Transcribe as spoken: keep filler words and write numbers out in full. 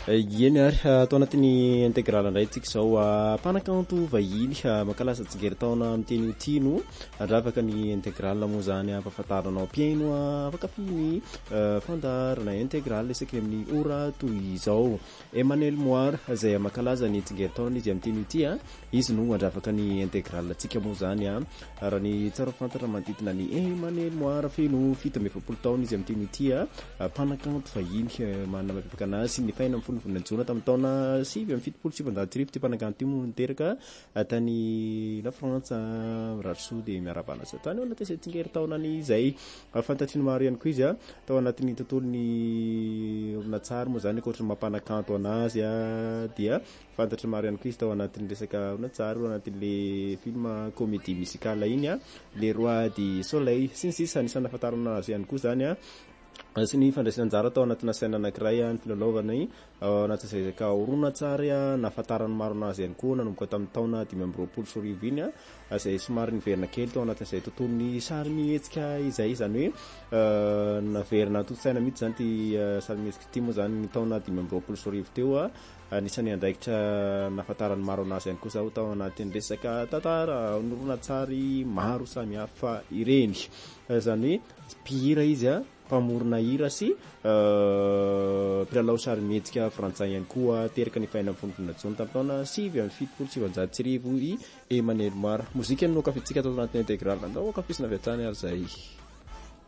Eny ary atao anatin'ny intégral indray tsika zao mpanakanto vahiny mankalaza tsingeritaona amin'ny teny tino andravaka ny intégral moa zany ampahafantaranao mpiaino afaka ny fandarana intégral isaky amin'ny ora toy izao. Emmanuel Moir izay mankalaza ny tsingeritaona izy amin'ny teny ity a izy no andravaka ny intégral tsika moa zany a raha ny tsara fantatra manodidina ny Emmanuel Moir feno fito amby efapolo taona izy amin'ny teny ity a mpanakanto vahiny manana mampiavaka anazy ny faina amin'ny volana tamin'ny taona sivy amby fitopolo sy sivinjato sy arivo ty mpanakanto io moa niteraka tany la Frantsa rahasoa dia miarabana sa tany ao anaty izay tsingeritaonany izay fantatriny maro ihany koa izy a tao anatin'ny tontolon'ny olona-tsary moa zany ankoatra ny mampanakanto anazy a dia fantatry maro ihany koa izy tao anatin'ny resaka olona-tsary anatin'le film comédie musicale iny a le roi du soleil sy ny sisa anisany ahafantarana azy ihany koa zany a sy ny fandraisana anjara tao anatina saina anankiray ny filalaovana ao anaty izay ka horonan-tsary nahafantarany maro anazy ihany koa nanomboka tamin'ny taona dimy amby roapolo sy arivo iny a izay somary niverina kely tao anatin'izay tontolon'ny sary mihetsika izay zany hoe naverina toto-saina mihitsy zany ty sary mihetsika ty moa zany ny taona dimy amby roapolo sy arivo teo a anisany andraikitra nahafantarany maro anazy ihany koa zao tao anatin'ny resaka tantara horonan-tsary maro samihafa ireny zany hoe mpihira izy a mpamorona hira sy mpilalao sary mihetsika frantsay ihany koa teraka ny faina amin'ny volana jona tamin'ny taona sivy amby fitopolo sy sivinjato sy arivo i Emmanuel Moir. Mozika no kafitsika tao anatin'ny intégral andao kafisina avy hatrany ary zay.